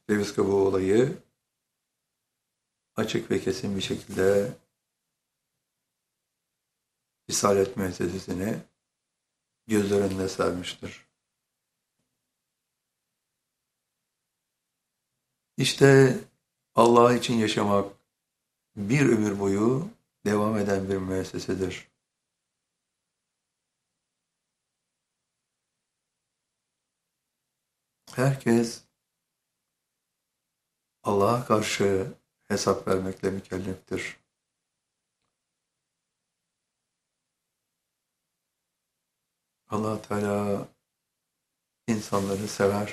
Ceviz kabuğu olayı açık ve kesin bir şekilde Risalet müessesesini gözler önüne sermiştir. İşte Allah için yaşamak bir ömür boyu devam eden bir müessesedir. Herkes Allah'a karşı hesap vermekle mükelleftir. Allah Teala insanları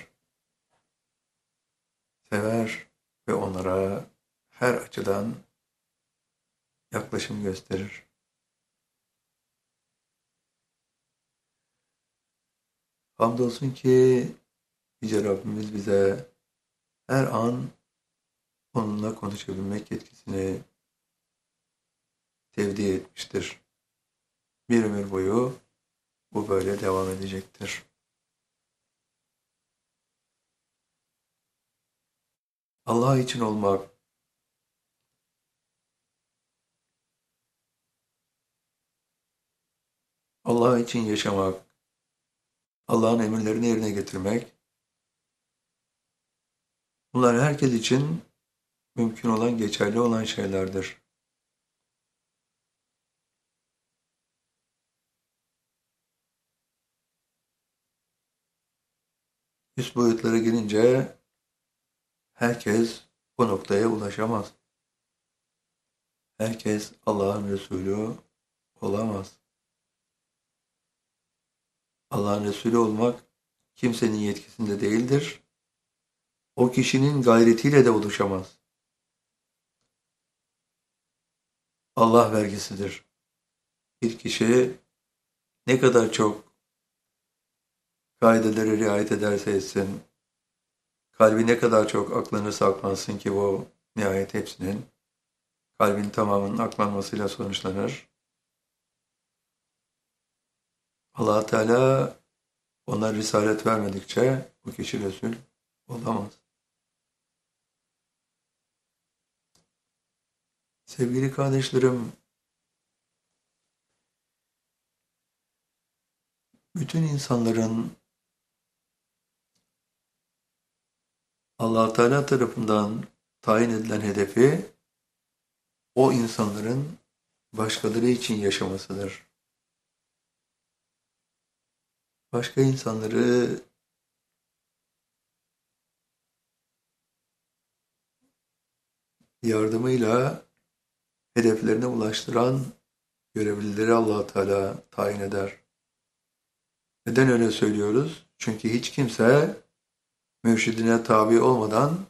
sever ve onlara her açıdan yaklaşım gösterir. Hamdolsun ki Yüce Rabbimiz bize her an onunla konuşabilmek yetkisini tevdi etmiştir. Bir ömür boyu bu böyle devam edecektir. Allah için olmak, Allah için yaşamak, Allah'ın emirlerini yerine getirmek, bunlar herkes için mümkün olan, geçerli olan şeylerdir. Üst boyutlara girince herkes bu noktaya ulaşamaz. Herkes Allah'ın Resulü olamaz. Allah'ın Resulü olmak kimsenin yetkisinde değildir. O kişinin gayretiyle de oluşamaz. Allah vergisidir. Bir kişi ne kadar çok kaidelere riayet ederse etsin, kalbi ne kadar çok aklını saklansın ki bu nihayet hepsinin kalbin tamamının aklanmasıyla sonuçlanır. Allah Teala ona risalet vermedikçe bu kişi Resul olamaz. Sevgili kardeşlerim, bütün insanların Allah Teala tarafından tayin edilen hedefi o insanların başkaları için yaşamasıdır. Başka insanları yardımıyla hedeflerine ulaştıran görevlileri Allah Teala tayin eder. Neden öyle söylüyoruz? Çünkü hiç kimse mürşidine tabi olmadan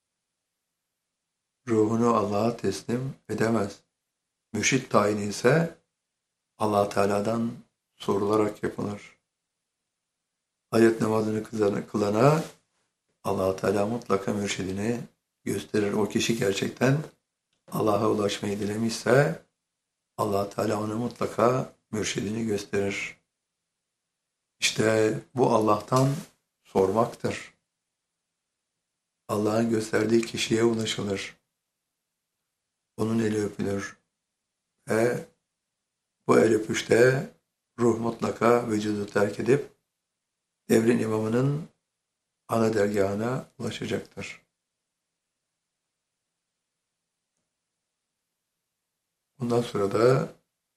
ruhunu Allah'a teslim edemez. Mürşid tayini ise Allah Teala'dan sorularak yapılır. Hayat namazını kılana Allah Teala mutlaka mürşidini gösterir. O kişi gerçekten Allah'a ulaşmayı dilemişse Allah Teala ona mutlaka mürşidini gösterir. İşte bu Allah'tan sormaktır. Allah'ın gösterdiği kişiye ulaşılır. Onun eli öpülür. Ve bu el öpüşte ruh mutlaka vücudu terk edip devrin imamının ana dergahına ulaşacaktır. Bundan sonra da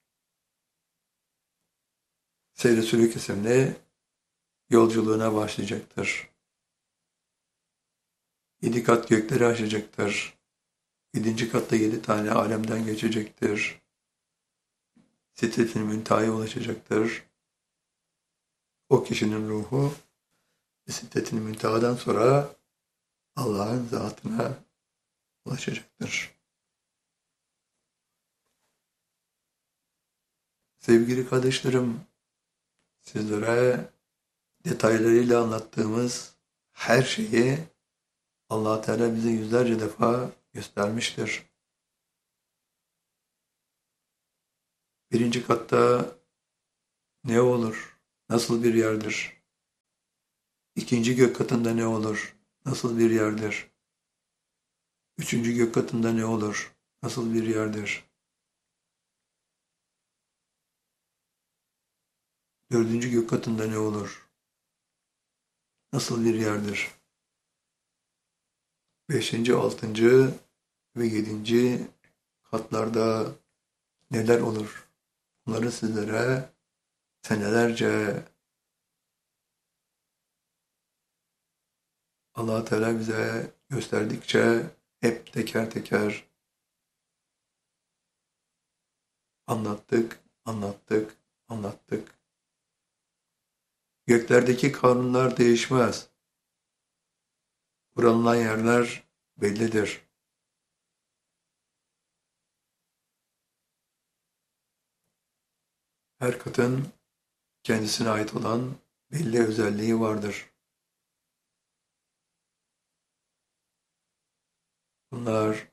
Seyr-i Sülûk isimli yolculuğuna başlayacaktır. 7 kat gökleri aşacaktır. 7. katta 7 tane alemden geçecektir. Sidret-i Münteha'ya ulaşacaktır. O kişinin ruhu Sidret-i Münteha'dan sonra Allah'ın zatına ulaşacaktır. Sevgili kardeşlerim, sizlere detaylarıyla anlattığımız her şeyi Allah Teala bize yüzlerce defa göstermiştir. 1. katta ne olur? Nasıl bir yerdir? 2. gök katında ne olur? Nasıl bir yerdir? Üçüncü gök katında ne olur? Nasıl bir yerdir? Dördüncü gök katında ne olur? Nasıl bir yerdir? Beşinci, altıncı ve yedinci katlarda neler olur? Bunları sizlere senelerce Allah Teala bize gösterdikçe hep teker teker anlattık, anlattık, anlattık. Göklerdeki kanunlar değişmez. Kuranılan yerler bellidir. Her katın kendisine ait olan belli özelliği vardır. Bunlar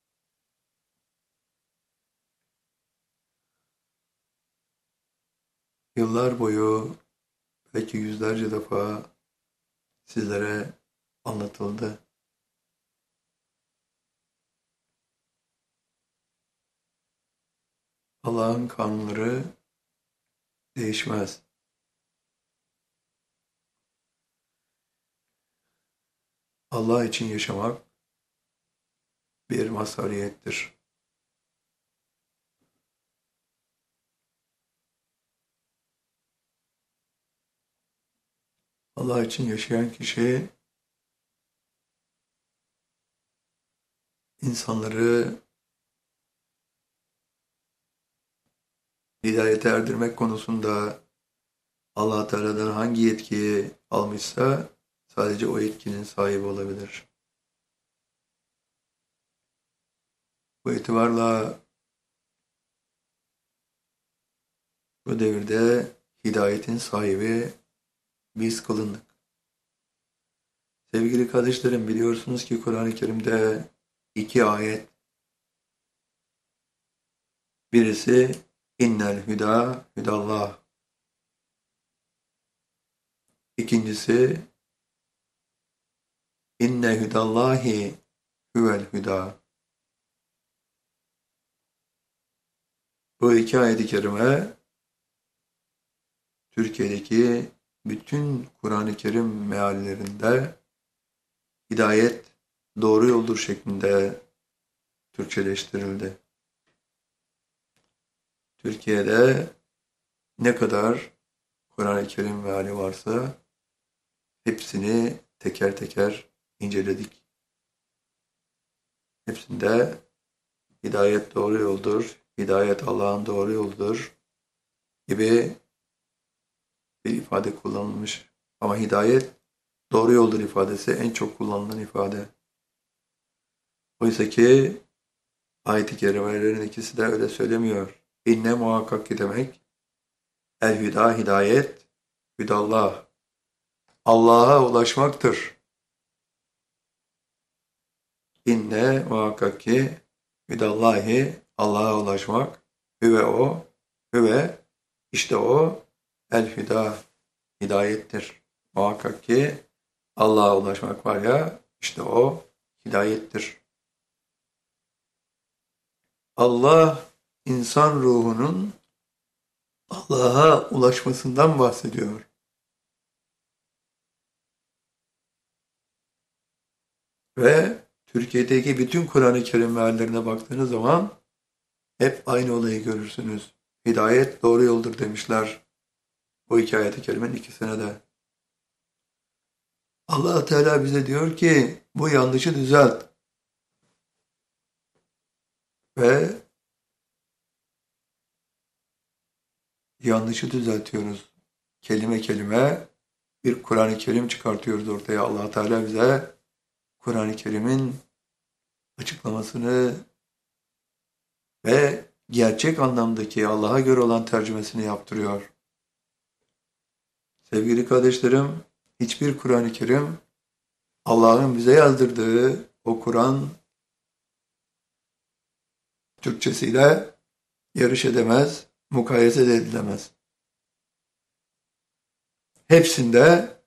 yıllar boyu belki yüzlerce defa sizlere anlatıldı. Allah'ın kanunları değişmez. Allah için yaşamak bir mazhariyettir. Allah için yaşayan kişi insanları hidayete erdirmek konusunda Allah Teala'dan hangi yetkiyi almışsa sadece o yetkinin sahibi olabilir. Bu itibarla bu devirde hidayetin sahibi biz kılındık. Sevgili kardeşlerim, biliyorsunuz ki Kur'an-ı Kerim'de iki ayet, birisi innel hüda hüdallah, ikincisi inne hüdallahi huvel hüda. Bu iki ayet-i kerime Türkiye'deki bütün Kur'an-ı Kerim meallerinde hidayet doğru yoldur şeklinde Türkçeleştirildi. Türkiye'de ne kadar Kur'an-ı Kerim meali varsa hepsini teker teker inceledik. Hepsinde hidayet doğru yoldur, hidayet Allah'ın doğru yoludur gibi bir ifade kullanılmış. Ama hidayet doğru yoldur ifadesi en çok kullanılan ifade. Oysa ki ayet-i kerimelerin ikisi de öyle söylemiyor. İnne muhakkak ki demek, el hüda hidayet, hüdallah. Allah'a ulaşmaktır. İnne muhakkak ki hüdallahi, Allah'a ulaşmak, hüve o, hüve işte o, el hüda hidayettir. Muhakkak ki Allah'a ulaşmak var ya, işte o hidayettir. Allah insan ruhunun Allah'a ulaşmasından bahsediyor. Ve Türkiye'deki bütün Kur'an-ı Kerim meallerine baktığınız zaman hep aynı olayı görürsünüz. Hidayet doğru yoldur demişler bu iki ayet-i kerimenin ikisine de. Allah Teala bize diyor ki bu yanlışı düzelt. Ve yanlışı düzeltiyoruz. Kelime kelime bir Kur'an-ı Kerim çıkartıyoruz ortaya. Allah Teala bize Kur'an-ı Kerim'in açıklamasını ve gerçek anlamdaki Allah'a göre olan tercümesini yaptırıyor. Sevgili kardeşlerim, hiçbir Kur'an-ı Kerim Allah'ın bize yazdırdığı o Kur'an Türkçesiyle yarış edemez, mukayese de edilemez. Hepsinde